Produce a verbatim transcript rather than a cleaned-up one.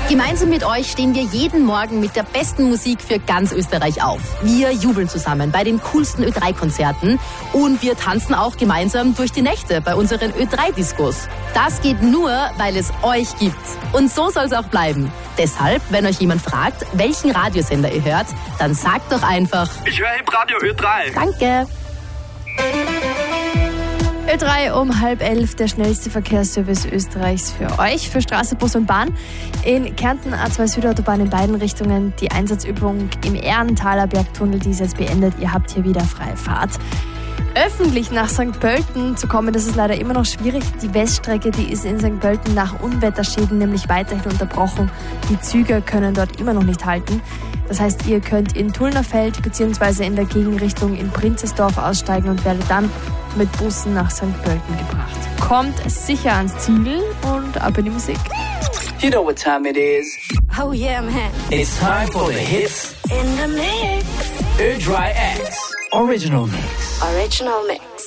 Gemeinsam mit euch stehen wir jeden Morgen mit der besten Musik für ganz Österreich auf. Wir jubeln zusammen bei den coolsten Ö drei Konzerten und wir tanzen auch gemeinsam durch die Nächte bei unseren Ö drei Diskos. Das geht nur, weil es euch gibt. Und so soll es auch bleiben. Deshalb, wenn euch jemand fragt, welchen Radiosender ihr hört, dann sagt doch einfach: Ich höre Hitradio Ö drei. Danke. Ö drei um halb elf, der schnellste Verkehrsservice Österreichs für euch, für Straße, Bus und Bahn. In Kärnten A zwei Südautobahn in beiden Richtungen. Die Einsatzübung im Ehrenthaler Bergtunnel, die ist jetzt beendet. Ihr habt hier wieder freie Fahrt. Öffentlich nach Sankt Pölten zu kommen, das ist leider immer noch schwierig. Die Weststrecke, die ist in Sankt Pölten nach Unwetterschäden nämlich weiterhin unterbrochen. Die Züge können dort immer noch nicht halten. Das heißt, ihr könnt in Tullnerfeld bzw. in der Gegenrichtung in Prinzesdorf aussteigen und werdet dann mit Bussen nach Sankt Pölten gebracht. Kommt sicher ans Ziel und ab in die Musik. You know what time it is. Oh yeah, man. It's time for the hits In the mix. Ö drei X Original Mix. Original mix.